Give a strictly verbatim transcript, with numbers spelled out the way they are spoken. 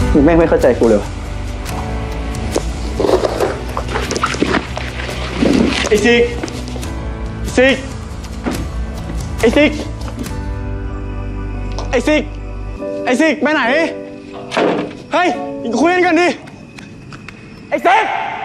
มึงแม่งไม่เข้าใจกูเลยวะไอ้ซิกซิกไอ้ซิกไอ้ซิกไอ้ซิกไปไหนเฮ้ยคุยกันก่อนดิไอ้ซิก